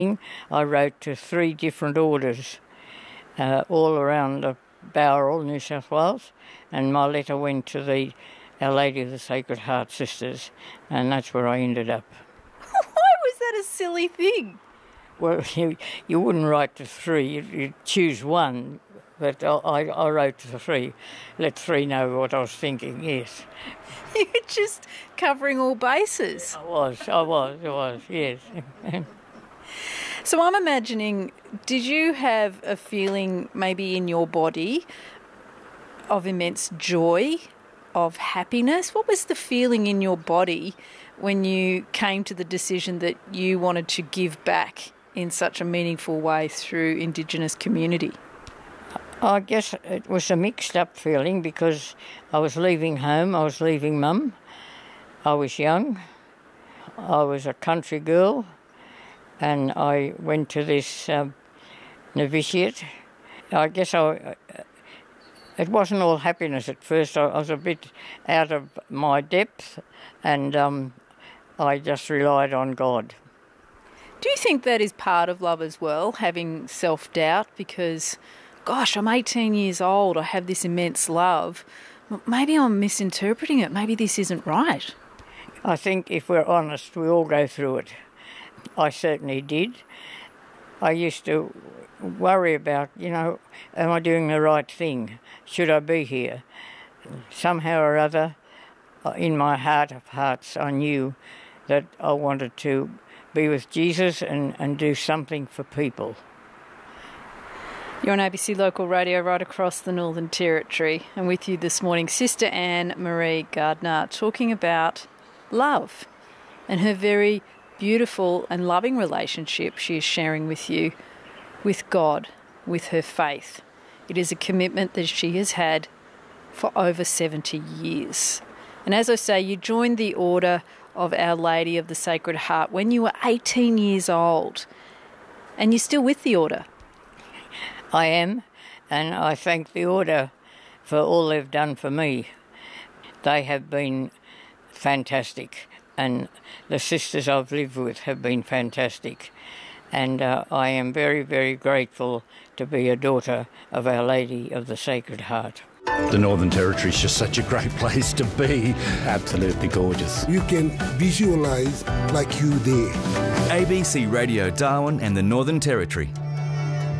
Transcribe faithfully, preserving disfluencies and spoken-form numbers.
I wrote to three different orders uh, all around the Bowral, New South Wales, and my letter went to the Our Lady of the Sacred Heart Sisters, and that's where I ended up. Why was that a silly thing? Well, you, you wouldn't write to three, you'd, you'd choose one, but I, I, I wrote to three, let three know what I was thinking, yes. You're just covering all bases. I was, I was, I was, yes. So I'm imagining, did you have a feeling maybe in your body of immense joy, of happiness? What was the feeling in your body when you came to the decision that you wanted to give back in such a meaningful way through Indigenous community? I guess it was a mixed up feeling because I was leaving home, I was leaving Mum, I was young, I was a country girl, and I went to this um, novitiate. I guess I, it wasn't all happiness at first. I, I was a bit out of my depth, and um, I just relied on God. Do you think that is part of love as well, having self-doubt? Because, gosh, I'm eighteen years old, I have this immense love. Maybe I'm misinterpreting it. Maybe this isn't right. I think if we're honest, we all go through it. I certainly did. I used to worry about, you know, am I doing the right thing? Should I be here? Somehow or other, in my heart of hearts, I knew that I wanted to be with Jesus and, and do something for people. You're on A B C Local Radio right across the Northern Territory, and with you this morning, Sister Anne Marie Gardner, talking about love and her very beautiful and loving relationship she is sharing with you with God, with her faith. It is a commitment that she has had for over seventy years. And as I say, you joined the Order of Our Lady of the Sacred Heart when you were eighteen years old, and you're still with the Order. I am, and I thank the Order for all they've done for me. They have been fantastic, and the sisters I've lived with have been fantastic, and uh, I am very, very grateful to be a daughter of Our Lady of the Sacred Heart. The Northern Territory is just such a great place to be. Absolutely gorgeous. You can visualise like you there. A B C Radio Darwin and the Northern Territory.